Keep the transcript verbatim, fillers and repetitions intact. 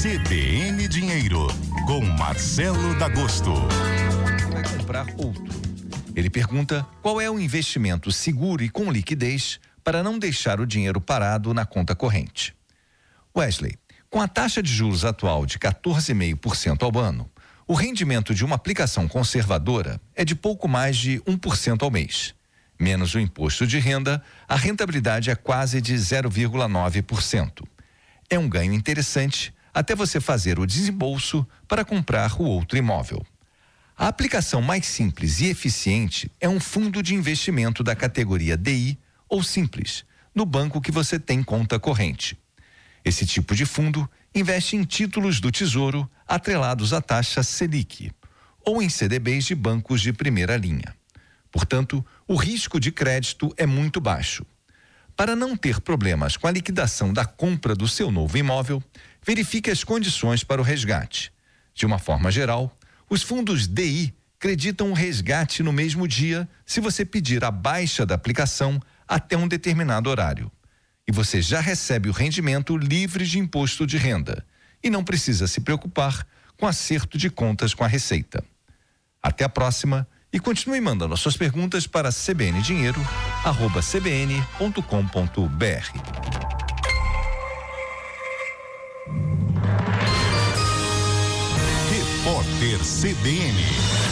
C B N Dinheiro, com Marcelo D'Agosto. Vai comprar outro. Ele pergunta qual é o investimento seguro e com liquidez para não deixar o dinheiro parado na conta corrente. Wesley, com a taxa de juros atual de quatorze vírgula cinco por cento ao ano, o rendimento de uma aplicação conservadora é de pouco mais de um por cento ao mês. Menos o imposto de renda, a rentabilidade é quase de zero vírgula nove por cento. É um ganho interessante até você fazer o desembolso para comprar o outro imóvel. A aplicação mais simples e eficiente é um fundo de investimento da categoria D I ou Simples, no banco que você tem conta corrente. Esse tipo de fundo investe em títulos do Tesouro atrelados à taxa Selic ou em C D Bs de bancos de primeira linha. Portanto, o risco de crédito é muito baixo. Para não ter problemas com a liquidação da compra do seu novo imóvel, verifique as condições para o resgate. De uma forma geral, os fundos D I creditam o resgate no mesmo dia se você pedir a baixa da aplicação até um determinado horário. E você já recebe o rendimento livre de imposto de renda e não precisa se preocupar com acerto de contas com a Receita. Até a próxima e continue mandando as suas perguntas para cbndinheiro arroba c b n ponto com ponto b r. Repórter C B N.